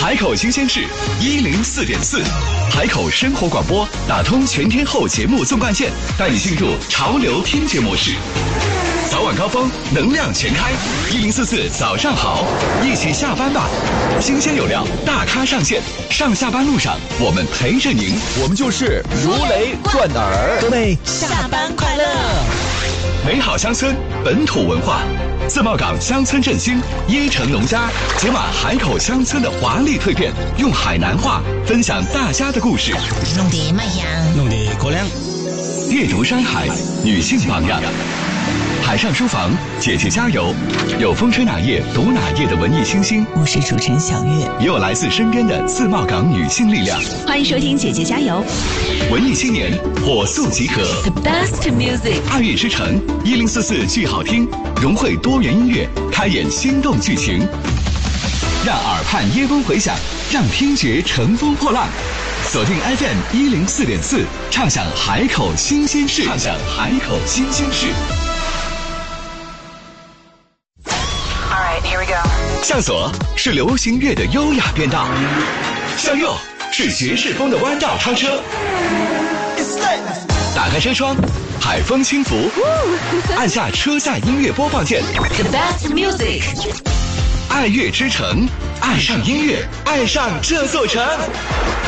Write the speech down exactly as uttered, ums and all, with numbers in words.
海口新鲜事一零四点四，海口生活广播打通全天候节目纵贯线，带你进入潮流听觉模式。早晚高峰，能量全开，一零四四早上好，一起下班吧。新鲜有料，大咖上线，上下班路上我们陪着您， 我们就是如雷贯耳。 各位下班快乐！ 美好乡村，本土文化，自贸港乡村振兴，椰城农家解码海口乡村的华丽蜕变，用海南话分享大家的故事， 弄得卖香， 弄得口亮。 阅读山海，女性榜样。海上书房，姐姐加油！有风吹哪页读哪页的文艺新星， 我是主持人小月， 也有来自身边的自贸港女性力量。 欢迎收听姐姐加油！ 文艺青年火速集合 ，The best music， 爱乐之城一零四四剧好听，融汇多元音乐，开演心动剧情，让耳畔耶风回响，让听觉乘风破浪。锁定 F M 一零四点四，畅享海口新鲜事，畅享海口新鲜事。向左是流行乐的优雅变道，向右是爵士风的弯道超车。打开车窗，海风轻拂，按下车载音乐播放键。 The best music， 爱乐之城，爱上音乐，爱上这座城。